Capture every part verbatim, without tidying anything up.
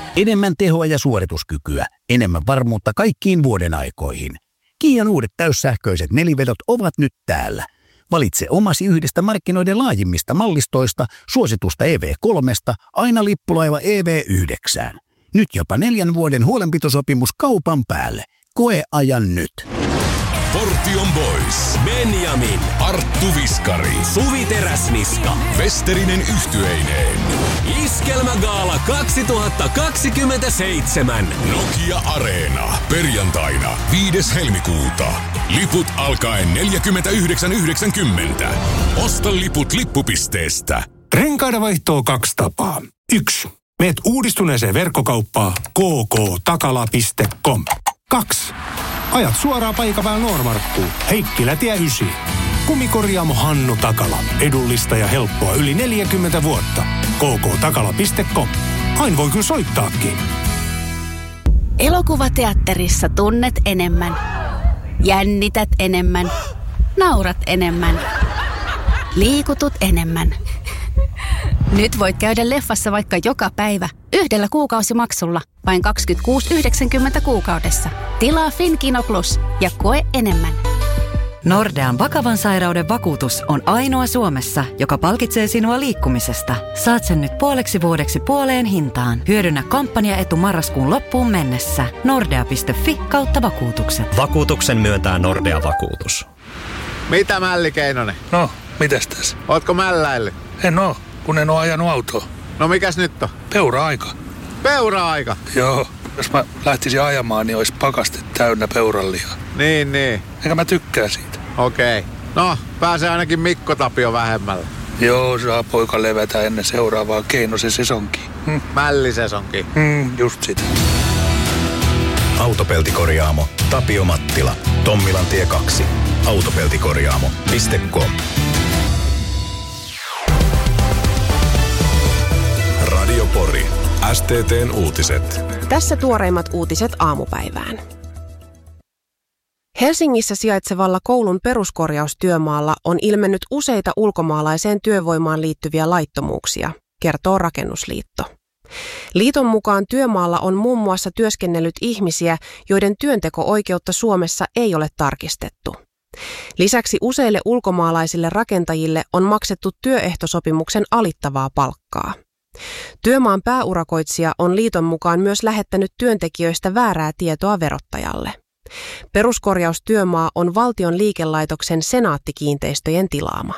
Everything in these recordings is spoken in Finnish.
Enemmän tehoa ja suorituskykyä, enemmän varmuutta kaikkiin vuoden aikoihin. Kian uudet täyssähköiset nelivedot ovat nyt täällä. Valitse omasi yhdestä markkinoiden laajimmista mallistoista, suositusta E V kolme, aina lippulaiva E V yhdeksän. Nyt jopa neljän vuoden huolenpitosopimus kaupan päälle. Koe ajan nyt. Portion Boys, Benjamin, Arttu Viskari, Suvi Teräsniska, Westerinen yhtyeineen. Iskelmägaala kaksituhattakaksikymmentäseitsemän. Nokia Areena. Perjantaina viides helmikuuta. Liput alkaen neljäkymmentäyhdeksän yhdeksänkymmentä. Osta liput lippupisteestä. Renkaiden vaihtoa kaksi tapaa. Yksi. Meet uudistuneeseen verkkokauppaan k k takala piste com. Kaksi. Ajat suoraan paikan päällä Noormarkkuun. Heikkilätie ysi. Kumikorjaamo Hannu Takala. Edullista ja helppoa yli neljäkymmentä vuotta. k k takala piste com. Aina voi kyllä soittaakin. Elokuvateatterissa tunnet enemmän. Jännität enemmän. Naurat enemmän. Liikutut enemmän. Nyt voit käydä leffassa vaikka joka päivä yhdellä kuukausimaksulla vain kaksikymmentäkuusi pilkku yhdeksänkymmentä kuukaudessa. Tilaa Finkino Plus ja koe enemmän. Nordean vakavan sairauden vakuutus on ainoa Suomessa, joka palkitsee sinua liikkumisesta. Saat sen nyt puoleksi vuodeksi puoleen hintaan. Hyödynnä kampanjaetu marraskuun loppuun mennessä. Nordea piste fi kautta vakuutukset. Vakuutuksen myöntää Nordea Vakuutus. Mitä Mälli Keinonen? No, mitäs tässä? Ootko mälläillyt? En oo, kun en oo ajanut autoa. No mikäs nyt on? Peura-aika. Peura-aika? Joo, jos mä lähtisin ajamaan, niin olisi pakaste täynnä peurallihaa. Niin, niin. Eikä mä tykkää siitä. Okei. Okay. No, pääsee ainakin Mikko Tapio vähemmällä. Joo, saa poika levätä ennen seuraavaa Keinosen sesonkiin. Hm. Mällisesonkiin. Mm, just sitä. Autopeltikorjaamo Tapio Mattila. Tommilantie kaksi. Autopeltikorjaamo piste com. Radio Pori. S T T:n uutiset. Tässä tuoreimmat uutiset aamupäivään. Helsingissä sijaitsevalla koulun peruskorjaustyömaalla on ilmennyt useita ulkomaalaiseen työvoimaan liittyviä laittomuuksia, kertoo Rakennusliitto. Liiton mukaan työmaalla on muun muassa työskennellyt ihmisiä, joiden työnteko-oikeutta Suomessa ei ole tarkistettu. Lisäksi useille ulkomaalaisille rakentajille on maksettu työehtosopimuksen alittavaa palkkaa. Työmaan pääurakoitsija on liiton mukaan myös lähettänyt työntekijöistä väärää tietoa verottajalle. Peruskorjaustyömaa on valtion liikelaitoksen Senaatti-kiinteistöjen tilaama.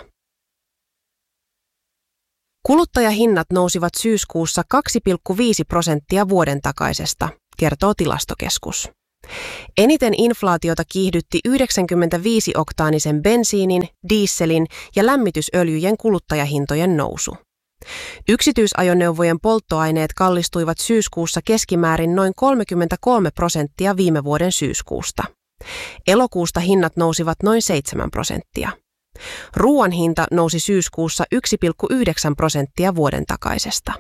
Kuluttajahinnat nousivat syyskuussa kaksi pilkku viisi prosenttia vuoden takaisesta, kertoo Tilastokeskus. Eniten inflaatiota kiihdytti yhdeksänkymmentäviisi-oktaanisen bensiinin, dieselin ja lämmitysöljyjen kuluttajahintojen nousu. Yksityisajoneuvojen polttoaineet kallistuivat syyskuussa keskimäärin noin kolmekymmentäkolme prosenttia viime vuoden syyskuusta. Elokuusta hinnat nousivat noin seitsemän prosenttia. Ruoan hinta nousi syyskuussa yksi pilkku yhdeksän prosenttia vuoden takaisesta.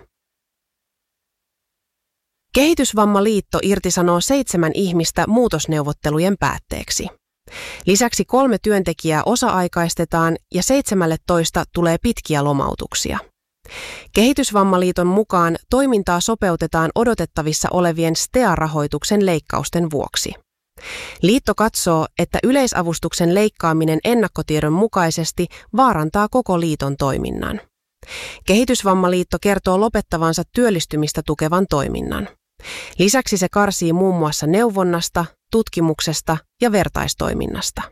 Kehitysvammaliitto irtisanoo seitsemän ihmistä muutosneuvottelujen päätteeksi. Lisäksi kolme työntekijää osa-aikaistetaan ja seitsemälletoista tulee pitkiä lomautuksia. Kehitysvammaliiton mukaan toimintaa sopeutetaan odotettavissa olevien S T E A-rahoituksen leikkausten vuoksi. Liitto katsoo, että yleisavustuksen leikkaaminen ennakkotiedon mukaisesti vaarantaa koko liiton toiminnan. Kehitysvammaliitto kertoo lopettavansa työllistymistä tukevan toiminnan. Lisäksi se karsii muun muassa neuvonnasta, tutkimuksesta ja vertaistoiminnasta.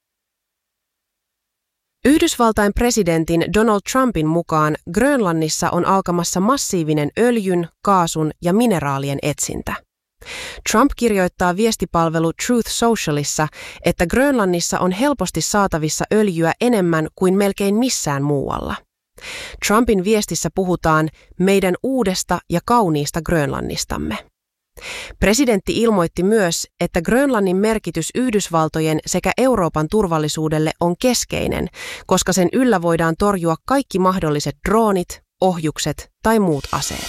Yhdysvaltain presidentin Donald Trumpin mukaan Grönlannissa on alkamassa massiivinen öljyn, kaasun ja mineraalien etsintä. Trump kirjoittaa viestipalvelu Truth Socialissa, että Grönlannissa on helposti saatavissa öljyä enemmän kuin melkein missään muualla. Trumpin viestissä puhutaan meidän uudesta ja kauniista Grönlannistamme. Presidentti ilmoitti myös, että Grönlannin merkitys Yhdysvaltojen sekä Euroopan turvallisuudelle on keskeinen, koska sen yllä voidaan torjua kaikki mahdolliset droonit, ohjukset tai muut aseet.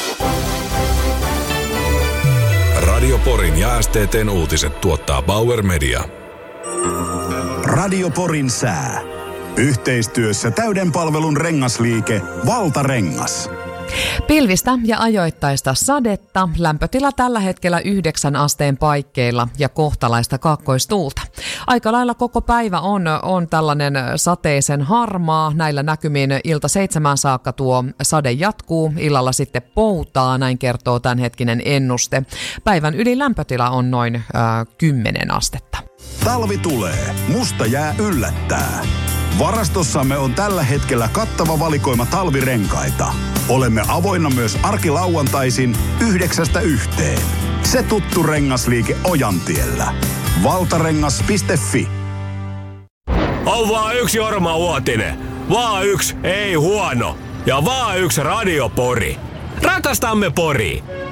Radio Porin ja S T T:n uutiset tuottaa Bauer Media. Radio Porin sää. Yhteistyössä täyden palvelun rengasliike Valtarengas. Pilvistä ja ajoittaista sadetta, lämpötila tällä hetkellä yhdeksän asteen paikkeilla ja kohtalaista kaakkoistuulta. Aika lailla koko päivä on, on tällainen sateisen harmaa. Näillä näkymin ilta seitsemään saakka tuo sade jatkuu, illalla sitten poutaa, näin kertoo tämänhetkinen ennuste. Päivän ylilämpötila on noin äh, kymmenen astetta. Talvi tulee, musta jää yllättää. Varastossamme on tällä hetkellä kattava valikoima talvirenkaita. Olemme avoinna myös arkilauantaisin yhdeksästä yhteen. Se tuttu rengasliike Ojantiellä. valtarengas piste fi. On vaan yksi Jorma Uotinen. Vaan yksi, ei huono. Ja vaan yksi radiopori. Rakastamme Poria.